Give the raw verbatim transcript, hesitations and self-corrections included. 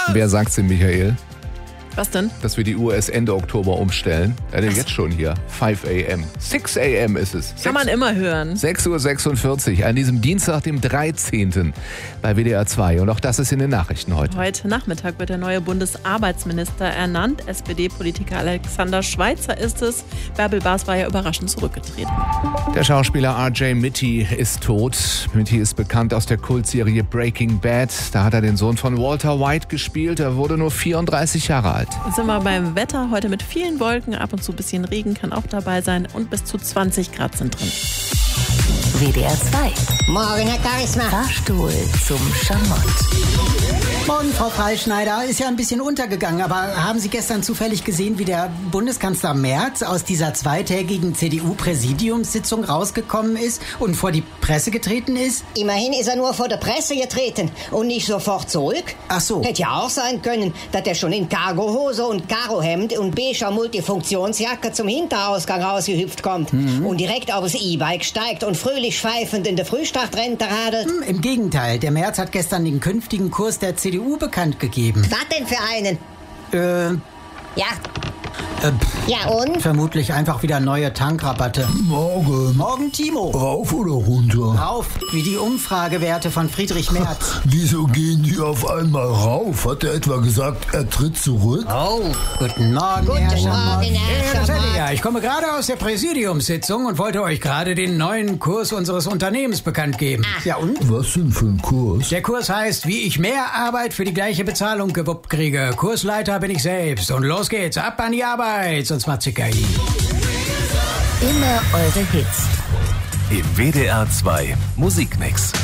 Wer sagt's denn, Michael? Was denn? Dass wir die Uhr erst Ende Oktober umstellen. Ja, denn jetzt schon hier. fünf a m sechs a m ist es. Kann man immer hören. sechs Uhr sechsundvierzig an diesem Dienstag, dem dreizehnten bei W D R zwei. Und auch das ist in den Nachrichten heute. Heute Nachmittag wird der neue Bundesarbeitsminister ernannt. S P D-Politiker Alexander Schweitzer ist es. Bärbel Bas war ja überraschend zurückgetreten. Der Schauspieler R J Mitty ist tot. Mitty ist bekannt aus der Kultserie Breaking Bad. Da hat er den Sohn von Walter White gespielt. Er wurde nur vierunddreißig Jahre alt. Jetzt sind wir beim Wetter. Heute mit vielen Wolken, ab und zu ein bisschen Regen kann auch dabei sein und bis zu zwanzig Grad sind drin. W D R zwei. Morgen, Herr Charisma. Fahrstuhl zum Schamott. Morgen, Frau Freischneider. Ist ja ein bisschen untergegangen, aber haben Sie gestern zufällig gesehen, wie der Bundeskanzler Merz aus dieser zweitägigen C D U-Präsidiumssitzung rausgekommen ist und vor die Presse getreten ist? Immerhin ist er nur vor der Presse getreten und nicht sofort zurück. Ach so. Hätte ja auch sein können, dass er schon in Cargohose und Karohemd und beiger Multifunktionsjacke zum Hinterausgang rausgehüpft kommt mhm. und direkt aufs E-Bike steigt und fröhlich pfeifend in der Frühstartrente radelt. Hm, Im Gegenteil, der Merz hat gestern den künftigen Kurs der C D U bekannt gegeben. Was denn für einen? Äh, Ja. äh, Ja und? vermutlich einfach wieder neue Tankrabatte. Morgen. Morgen, Timo. Rauf oder runter? Rauf, wie die Umfragewerte von Friedrich Merz. Wieso gehen die auf einmal rauf? Hat er etwa gesagt, er tritt zurück? Oh, guten Morgen, Guten Herr Schamott. Morgen, Herr Herr Schamott. Schelliger, ich komme gerade aus der Präsidiumssitzung und wollte euch gerade den neuen Kurs unseres Unternehmens bekannt geben. Ach. Ja und? Was denn für ein Kurs? Der Kurs heißt, wie ich mehr Arbeit für die gleiche Bezahlung gewuppt kriege. Kursleiter bin ich selbst. Und los geht's, ab an die Arbeit, sonst macht's sich geil. Immer eure Hits. Im W D R zwei Musikmix.